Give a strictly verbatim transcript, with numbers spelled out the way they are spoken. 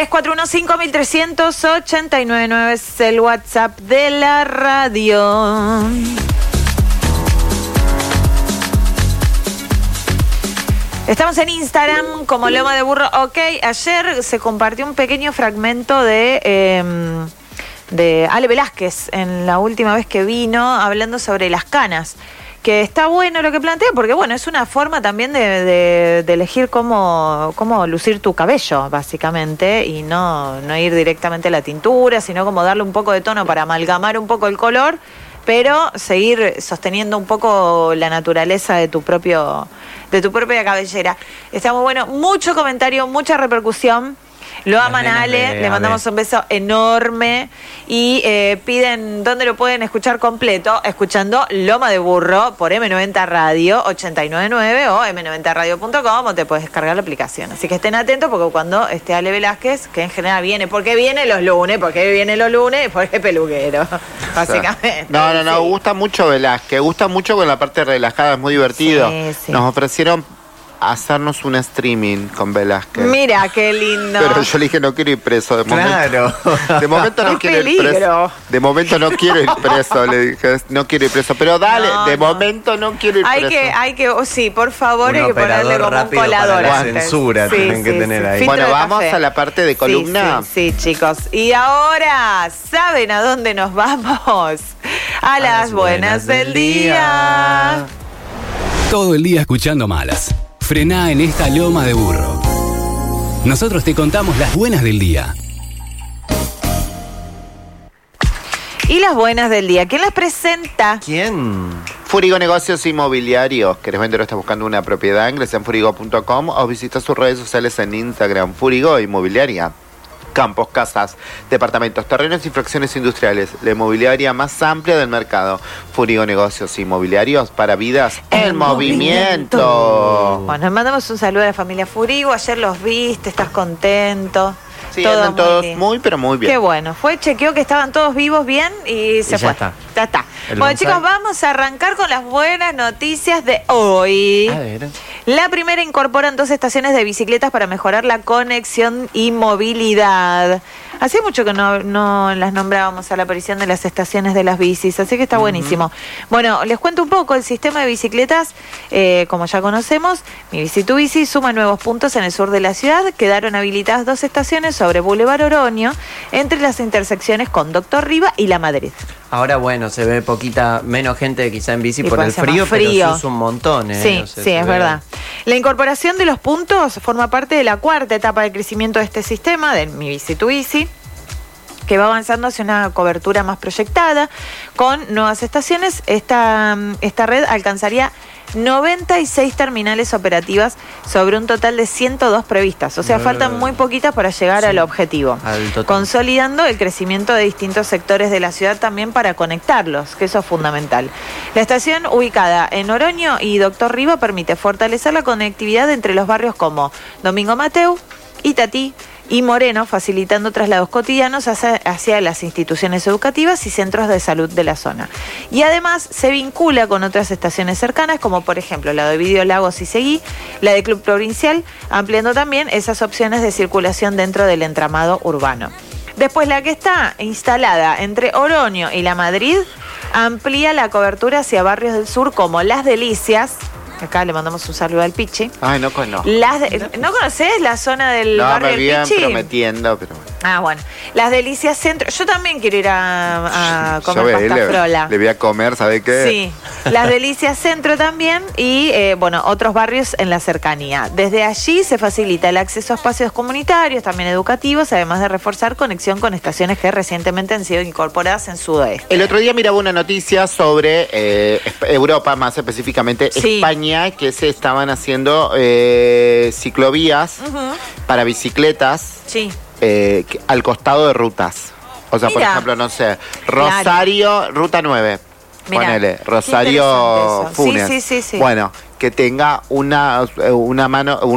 tres cuatro uno cinco tres ocho nueve nueve es el WhatsApp de la radio. Estamos en Instagram como Loma de Burro. Ok, ayer se compartió un pequeño fragmento de, eh, de Ale Velázquez en la última vez que vino hablando sobre las canas. Que está bueno lo que plantea porque, bueno, es una forma también de, de, de elegir cómo, cómo lucir tu cabello, básicamente, y no, no ir directamente a la tintura, sino como darle un poco de tono para amalgamar un poco el color, pero seguir sosteniendo un poco la naturaleza de tu propio, de tu propia cabellera. Está muy bueno, mucho comentario, mucha repercusión. Lo aman a Ale, le mandamos un beso enorme y eh, piden dónde lo pueden escuchar completo, escuchando Loma de Burro por eme noventa Radio ochenta y nueve nueve o eme noventa radio punto com, o te puedes descargar la aplicación. Así que estén atentos porque cuando esté Ale Velázquez, que en general viene, porque viene los lunes, porque viene los lunes, porque es peluquero, básicamente. No, no, no, sí. Gusta mucho Velázquez, gusta mucho con la parte relajada, es muy divertido. Sí, sí. Nos ofrecieron hacernos un streaming con Velázquez. Mira, qué lindo. Pero yo le dije, no quiero ir preso. De momento, claro. De momento no Qué quiero ir peligro. preso. De momento no quiero ir preso, le dije. No quiero ir preso. Pero dale, No, de no. momento no quiero ir Hay preso. que, hay que, oh, sí, por favor, Un hay que ponerle operador como un rápido colador. para la antes. censura tienen que tener ahí. Filtro Bueno, de vamos café. a la parte de columna. Sí, sí, sí, chicos. Y ahora, ¿saben a dónde nos vamos? A, a las buenas, buenas del día. Todo el día escuchando malas. Frená en esta Loma de Burro. Nosotros te contamos las buenas del día. Y las buenas del día, ¿quién las presenta? ¿Quién? Furigo Negocios Inmobiliarios. ¿Querés vender o estás buscando una propiedad? Ingresa en furigo punto com o visita sus redes sociales en Instagram. Furigo Inmobiliaria. Campos, casas, departamentos, terrenos y fracciones industriales. La inmobiliaria más amplia del mercado. Furigo Negocios Inmobiliarios para vidas en, en movimiento. movimiento. Bueno, mandamos un saludo a la familia Furigo. Ayer los viste, estás contento. Sí, todo andan todos muy, muy, pero muy bien. Qué bueno. Fue, chequeó que estaban todos vivos bien y se y ya fue. Está. Ya está. El Bueno, bonsai. chicos, vamos a arrancar con las buenas noticias de hoy. A ver. La primera, incorporan dos estaciones de bicicletas para mejorar la conexión y movilidad. Hacía mucho que no, no las nombrábamos a la aparición de las estaciones de las bicis, así que está uh-huh. buenísimo. Bueno, les cuento un poco. El sistema de bicicletas, eh, como ya conocemos, Mi Bici Tu Bici, suma nuevos puntos en el sur de la ciudad. Quedaron habilitadas dos estaciones sobre Boulevard Oroño, entre las intersecciones con Doctor Riva y La Madrid. Ahora, bueno, se ve poquita, menos gente quizá en bici Y por el frío, frío, pero se usa un montón, ¿eh? Sí, O sea, sí, es ve... verdad. La incorporación de los puntos forma parte de la cuarta etapa de crecimiento de este sistema, de Mi Bici Tu Bici, que va avanzando hacia una cobertura más proyectada. Con nuevas estaciones, esta, esta red alcanzaría noventa y seis terminales operativas sobre un total de ciento dos previstas. O sea, uh, faltan muy poquitas para llegar sí, al objetivo. Al consolidando el crecimiento de distintos sectores de la ciudad también para conectarlos, que eso es fundamental. La estación, ubicada en Oroño y Doctor Riva, permite fortalecer la conectividad entre los barrios como Domingo Mateu, Itatí y Moreno, facilitando traslados cotidianos hacia, hacia las instituciones educativas y centros de salud de la zona. Y además se vincula con otras estaciones cercanas, como por ejemplo la de Ovidio Lagos y Seguí, la de Club Provincial, ampliando también esas opciones de circulación dentro del entramado urbano. Después, la que está instalada entre Oroño y La Madrid amplía la cobertura hacia barrios del sur como Las Delicias. Acá le mandamos un saludo al Pichi. Ay, no conozco. Las de, ¿No conocés la zona del no, barrio me del bien Pichi? Prometiendo, pero bueno. Ah, bueno. Las Delicias Centro. Yo también quiero ir a, a comer Yo pasta le, frola. Le voy a comer, ¿sabe qué? Sí. Las Delicias Centro también y, eh, bueno, otros barrios en la cercanía. Desde allí se facilita el acceso a espacios comunitarios, también educativos, además de reforzar conexión con estaciones que recientemente han sido incorporadas en Sudoeste. El otro día miraba una noticia sobre eh, Europa, más específicamente Sí. España, que se estaban haciendo eh, ciclovías Uh-huh. para bicicletas Sí. eh, que- al costado de rutas. O sea, Mira. por ejemplo, no sé, Rosario, ruta nueve. Mirá, Ponele, qué Rosario interesante eso. Funes. Sí, sí, sí, sí. Bueno, que tenga una, una mano,